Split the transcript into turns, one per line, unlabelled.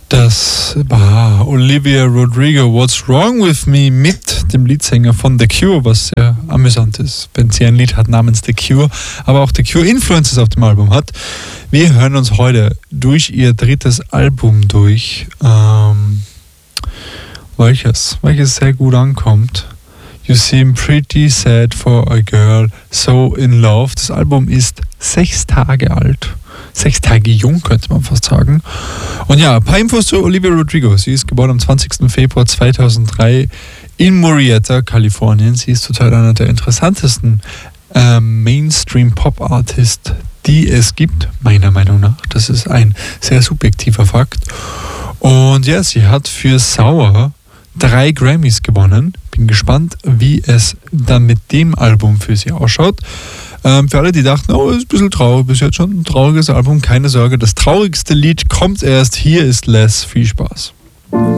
Das war Olivia Rodrigo, What's Wrong With Me, mit dem Leadsänger von The Cure, was sehr amüsant ist, wenn sie ein Lied hat namens The Cure, aber auch The Cure Influences auf dem Album hat. Wir hören uns heute durch ihr drittes Album durch, welches sehr gut ankommt. You Seem Pretty Sad for a Girl, So in Love. Das Album ist 6 Tage alt. 6 Tage jung, könnte man fast sagen. Und ja, ein paar Infos zu Olivia Rodrigo. Sie ist geboren am 20. Februar 2003 in Murrieta, Kalifornien. Sie ist total einer der interessantesten Mainstream-Pop-Artists, die es gibt, meiner Meinung nach. Das ist ein sehr subjektiver Fakt. Und ja, sie hat für Sour 3 Grammys gewonnen. Bin gespannt, wie es dann mit dem Album für sie ausschaut. Für alle, die dachten, oh, ist ein bisschen traurig, bis jetzt schon ein trauriges Album, keine Sorge, das traurigste Lied kommt erst. Hier ist Les. Viel Spaß.